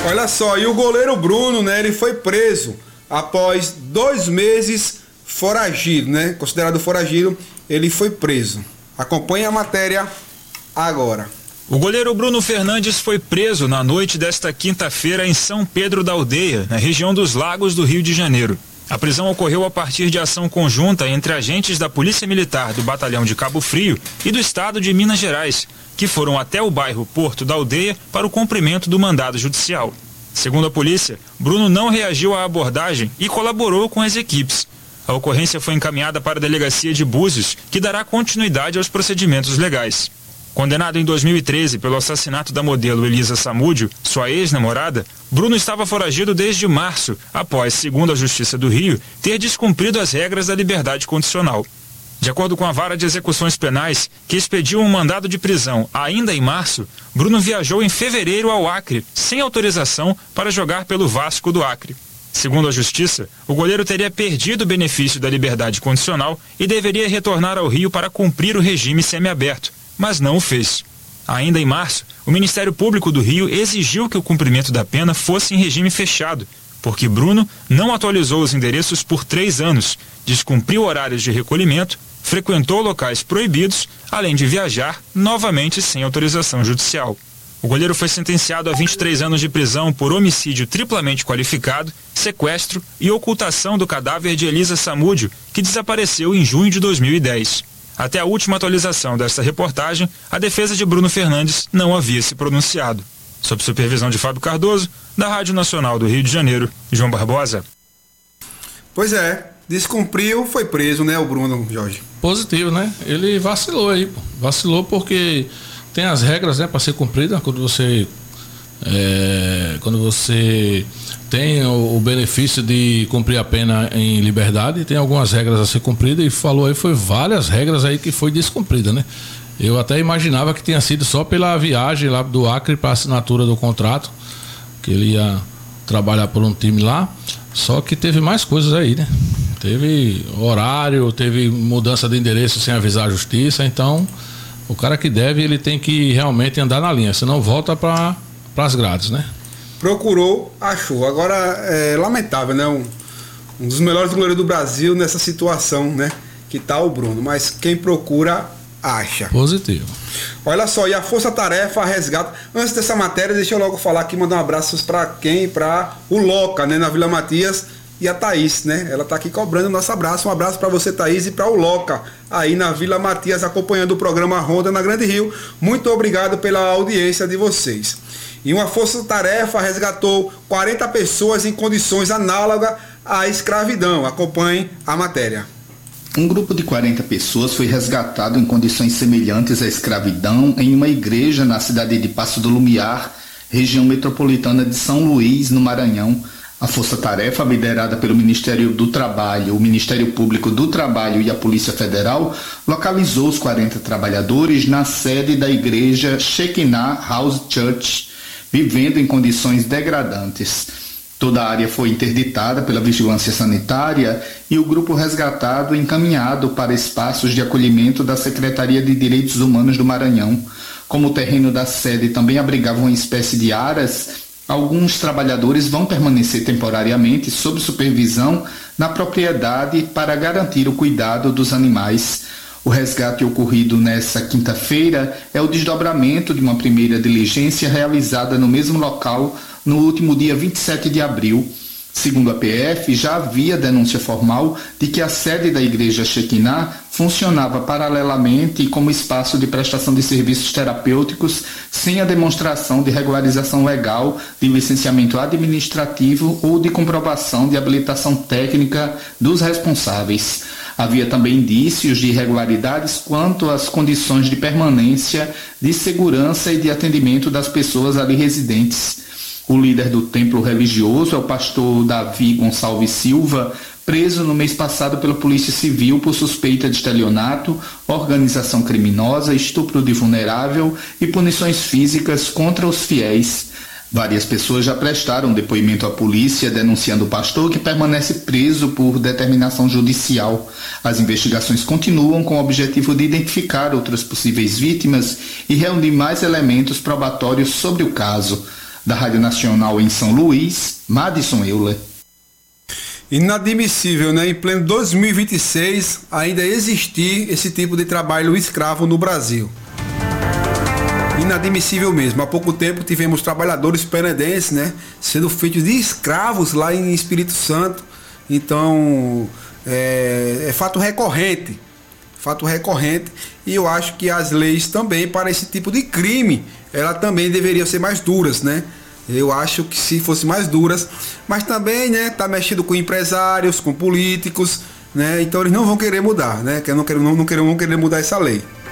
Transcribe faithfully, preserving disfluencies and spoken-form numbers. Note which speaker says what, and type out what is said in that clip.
Speaker 1: Olha só, e o goleiro Bruno, né, ele foi preso após dois meses foragido, né, considerado foragido, ele foi preso. Acompanhe a matéria agora.
Speaker 2: O goleiro Bruno Fernandes foi preso na noite desta quinta-feira em São Pedro da Aldeia, na região dos Lagos do Rio de Janeiro. A prisão ocorreu a partir de ação conjunta entre agentes da Polícia Militar do Batalhão de Cabo Frio e do Estado de Minas Gerais, que foram até o bairro Porto da Aldeia para o cumprimento do mandado judicial. Segundo a polícia, Bruno não reagiu à abordagem e colaborou com as equipes. A ocorrência foi encaminhada para a delegacia de Búzios, que dará continuidade aos procedimentos legais. Condenado em dois mil e treze pelo assassinato da modelo Elisa Samúdio, sua ex-namorada, Bruno estava foragido desde março, após, segundo a Justiça do Rio, ter descumprido as regras da liberdade condicional. De acordo com a Vara de Execuções Penais, que expediu um mandado de prisão ainda em março, Bruno viajou em fevereiro ao Acre, sem autorização, para jogar pelo Vasco do Acre. Segundo a Justiça, o goleiro teria perdido o benefício da liberdade condicional e deveria retornar ao Rio para cumprir o regime semiaberto, mas não o fez. Ainda em março, o Ministério Público do Rio exigiu que o cumprimento da pena fosse em regime fechado, porque Bruno não atualizou os endereços por três anos, descumpriu horários de recolhimento, frequentou locais proibidos, além de viajar novamente sem autorização judicial. O goleiro foi sentenciado a vinte e três anos de prisão por homicídio triplamente qualificado, sequestro e ocultação do cadáver de Elisa Samúdio, que desapareceu em junho de dois mil e dez. Até a última atualização desta reportagem, a defesa de Bruno Fernandes não havia se pronunciado. Sob supervisão de Fábio Cardoso, da Rádio Nacional do Rio de Janeiro, João Barbosa.
Speaker 1: Pois é, descumpriu, foi preso, né, o Bruno, Jorge?
Speaker 3: Positivo, né? Ele vacilou aí, pô. Vacilou porque tem as regras, né, para ser cumprida quando você é, quando você tem o, o benefício de cumprir a pena em liberdade, tem algumas regras a ser cumpridas, e falou aí, foi várias regras aí que foi descumprida, né? Eu até imaginava que tinha sido só pela viagem lá do Acre para a assinatura do contrato, que ele ia trabalhar por um time lá, só que teve mais coisas aí, né? Teve horário, teve mudança de endereço sem avisar a justiça, então o cara que deve, ele tem que realmente andar na linha, senão volta para as grades, né?
Speaker 1: Procurou, achou. Agora é lamentável, né? Um, um dos melhores goleiros do Brasil nessa situação, né? Que tá o Bruno, mas quem procura, acha.
Speaker 3: Positivo.
Speaker 1: Olha só, e a Força Tarefa resgata. Antes dessa matéria, deixa eu logo falar aqui, mandar um abraço para quem? Para o Loca, né? Na Vila Matias, e a Thaís, né? Ela tá aqui cobrando o nosso abraço. Um abraço para você, Thaís, e para o Loca, aí na Vila Matias, acompanhando o programa Ronda na Grande Rio. Muito obrigado pela audiência de vocês. E uma força-tarefa resgatou quarenta pessoas em condições análogas à escravidão. Acompanhe a matéria.
Speaker 4: Um grupo de quarenta pessoas foi resgatado em condições semelhantes à escravidão em uma igreja na cidade de Passo do Lumiar, região metropolitana de São Luís, no Maranhão. A força-tarefa, liderada pelo Ministério do Trabalho, o Ministério Público do Trabalho e a Polícia Federal, localizou os quarenta trabalhadores na sede da igreja Shekinah House Church, vivendo em condições degradantes. Toda a área foi interditada pela vigilância sanitária e o grupo resgatado encaminhado para espaços de acolhimento da Secretaria de Direitos Humanos do Maranhão. Como o terreno da sede também abrigava uma espécie de aras, alguns trabalhadores vão permanecer temporariamente sob supervisão na propriedade para garantir o cuidado dos animais. O resgate ocorrido nesta quinta-feira é o desdobramento de uma primeira diligência realizada no mesmo local no último dia vinte e sete de abril. Segundo a P F, já havia denúncia formal de que a sede da igreja Shekinah funcionava paralelamente como espaço de prestação de serviços terapêuticos sem a demonstração de regularização legal, de licenciamento administrativo ou de comprovação de habilitação técnica dos responsáveis. Havia também indícios de irregularidades quanto às condições de permanência, de segurança e de atendimento das pessoas ali residentes. O líder do templo religioso é o pastor Davi Gonçalves Silva, preso no mês passado pela Polícia Civil por suspeita de estelionato, organização criminosa, estupro de vulnerável e punições físicas contra os fiéis. Várias pessoas já prestaram depoimento à polícia denunciando o pastor, que permanece preso por determinação judicial. As investigações continuam com o objetivo de identificar outras possíveis vítimas e reunir mais elementos probatórios sobre o caso. Da Rádio Nacional em São Luís, Madison Euler.
Speaker 1: Inadmissível, né? Em pleno dois mil e vinte e seis ainda existir esse tipo de trabalho escravo no Brasil. Inadmissível mesmo. Há pouco tempo tivemos trabalhadores penedenses, né, sendo feitos de escravos lá em Espírito Santo. Então é, é fato recorrente. Fato recorrente. E eu acho que as leis também para esse tipo de crime, ela também deveriam ser mais duras, né? Eu acho que se fossem mais duras, mas também, né, tá mexendo com empresários, com políticos, né? Então eles não vão querer mudar, né? Que não querem não, não querer não querer mudar essa lei.